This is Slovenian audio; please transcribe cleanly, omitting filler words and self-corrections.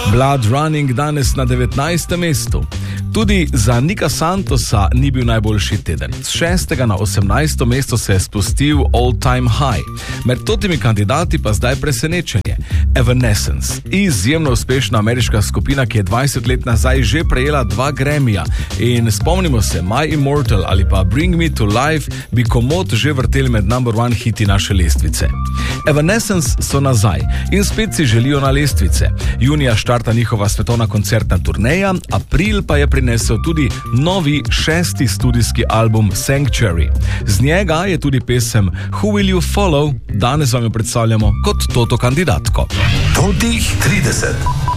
Blood Running danes na 19. mestu. Tudi za Nika Santosa ni bil najboljši teden. Z 6. na 18. mesto se je spustil All Time High. Med totimi kandidati pa zdaj presenečenje. Evanescence, izjemno uspešna ameriška skupina, ki je 20 let nazaj že prejela 2 Grammyja. In spomnimo se, My Immortal ali pa Bring Me to Life bi komot že vrteli med number 1 hiti naše lestvice. Evanescence so nazaj in spet si želijo na lestvice. Junija štarta njihova svetovna koncertna turneja, april pa je prinesel tudi novi 6. studijski album Sanctuary. Z njega je tudi pesem Who Will You Follow, danes vam jo predstavljamo kot toto kandidatko. Totih 30.